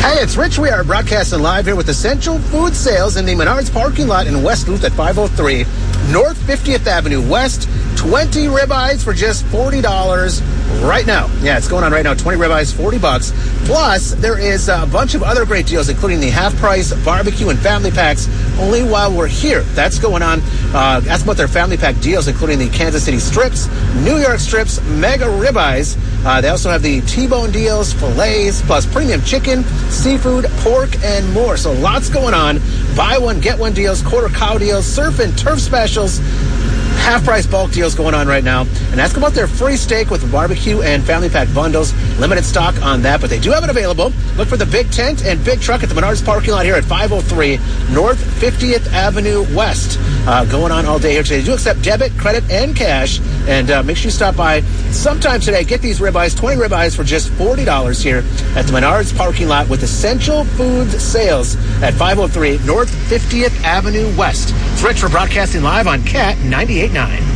Hey, it's Rich. We are broadcasting live here with Essential Food Sales in the Menards parking lot in West Loop at 503 North 50th Avenue West. 20 ribeyes for just $40 right now. Yeah, it's going on right now. 20 ribeyes, $40. Plus, there is a bunch of other great deals, including the half-price barbecue and family packs, only while we're here. That's going on. Ask about their family pack deals, including the Kansas City strips, New York strips, mega ribeyes. They also have the T-bone deals, fillets, plus premium chicken, seafood, pork, and more. So lots going on. Buy one, get one deals, quarter cow deals, surf and turf specials, half-price bulk deals going on right now. And ask about their free steak with barbecue and family pack bundles. Limited stock on that, but they do have it available. Look for the big tent and big truck at the Menards parking lot here at 503 North 50th Avenue West. Going on all day here today. They do accept debit, credit, and cash. And make sure you stop by sometime today. Get these ribeyes, 20 ribeyes for just $40 here at the Menards parking lot with Essential Foods Sales at 503 North 50th Avenue West. It's Rich for broadcasting live on Cat 98.9.